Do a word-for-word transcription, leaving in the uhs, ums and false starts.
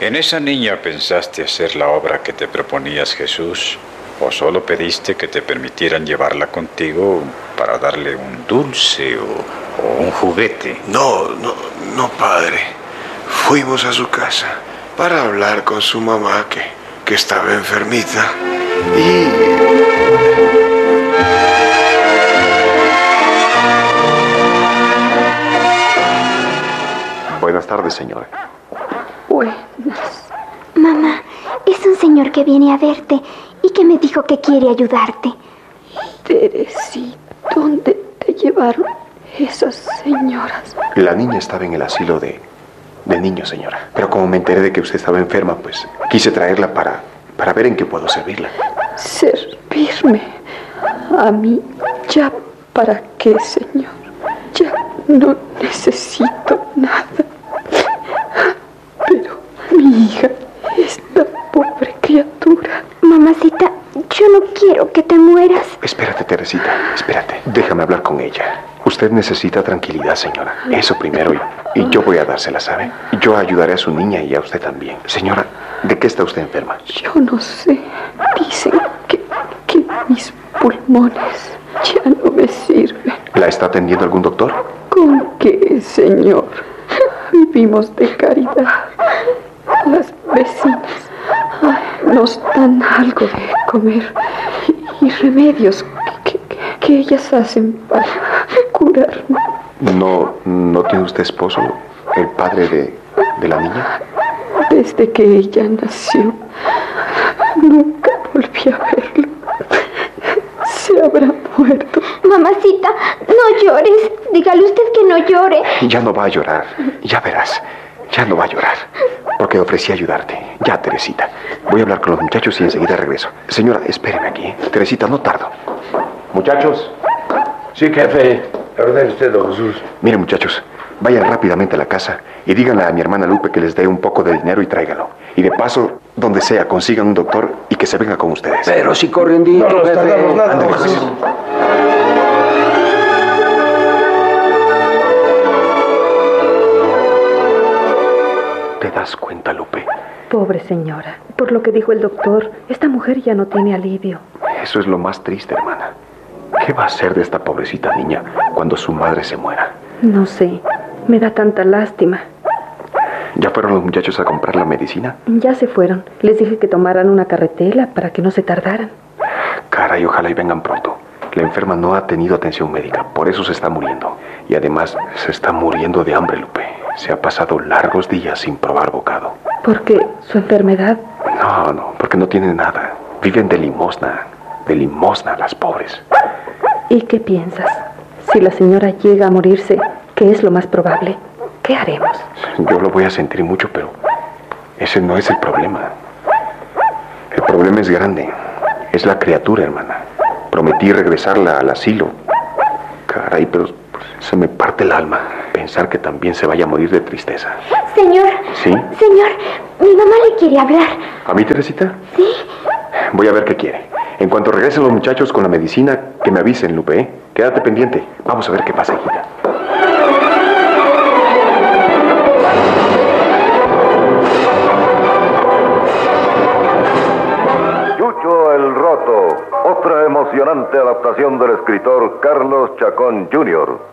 ¿En esa niña pensaste hacer la obra que te proponías, Jesús? ¿O solo pediste que te permitieran llevarla contigo para darle un dulce o, o un juguete? No, no, no, padre. Fuimos a su casa para hablar con su mamá, que, que estaba enfermita. Y... Buenas tardes, señora. Buenas. Mamá, es un señor que viene a verte y que me dijo que quiere ayudarte. Teresita, ¿dónde te llevaron esas señoras? La niña estaba en el asilo de, de niños, señora. Pero como me enteré de que usted estaba enferma, pues quise traerla para, para ver en qué puedo servirla. ¿Servirme? ¿A mí? ¿Ya para qué, señor? Ya no necesito nada. Pero mi hija, esta pobre criatura... Mamacita, yo no quiero que te mueras. Espérate, Teresita, espérate. Déjame hablar con ella. Usted necesita tranquilidad, señora. Eso primero, y, y yo voy a dársela, ¿sabe? Yo ayudaré a su niña y a usted también. Señora, ¿de qué está usted enferma? Yo no sé. Dicen que, que mis pulmones ya no me sirven. ¿La está atendiendo algún doctor? ¿Con qué, señor? Vivimos de caridad. Las vecinas ay, nos dan algo de comer y, y remedios que, que, que ellas hacen para curarme. ¿No, no tiene usted esposo, el padre de, de la niña? Desde que ella nació, nunca volví a verlo. Se habrá muerto. Mamacita, no llores. Dígale usted que no llore. Ya no va a llorar. Ya verás. Ya no va a llorar. Porque ofrecí ayudarte. Ya, Teresita. Voy a hablar con los muchachos y enseguida regreso. Señora, espéreme aquí, ¿eh? Teresita, no tardo. Muchachos. Sí, jefe. Ordene usted, don Jesús. Miren, muchachos, vayan rápidamente a la casa y díganle a mi hermana Lupe que les dé un poco de dinero y tráiganlo. Y de paso, donde sea, consigan un doctor y que se venga con ustedes. Pero si corriendito, no nos jefe. tardamos nada, Ándale, don pues. Jesús. ¿Te das cuenta, Lupe? Pobre señora, por lo que dijo el doctor, esta mujer ya no tiene alivio. Eso es lo más triste, hermana. ¿Qué va a hacer de esta pobrecita niña cuando su madre se muera? No sé, me da tanta lástima. ¿Ya fueron los muchachos a comprar la medicina? Ya se fueron. Les dije que tomaran una carretela para que no se tardaran. Caray, ojalá y vengan pronto. La enferma no ha tenido atención médica, por eso se está muriendo. Y además, se está muriendo de hambre, Lupe. Se ha pasado largos días sin probar bocado. ¿Por qué? ¿Su enfermedad? No, no, porque no tienen nada. Viven de limosna, de limosna las pobres. ¿Y qué piensas? Si la señora llega a morirse, ¿qué es lo más probable? ¿Qué haremos? Yo lo voy a sentir mucho, pero ese no es el problema. El problema es grande. Es la criatura, hermana. Prometí regresarla al asilo. Caray, pero pues, se me parte el alma pensar que también se vaya a morir de tristeza. Señor. ¿Sí? Señor, mi mamá le quiere hablar. ¿A mí, Teresita? Sí. Voy a ver qué quiere. En cuanto regresen los muchachos con la medicina, que me avisen, Lupe, ¿eh? Quédate pendiente. Vamos a ver qué pasa, hijita. Chucho el Roto, otra emocionante adaptación del escritor Carlos Chacón junior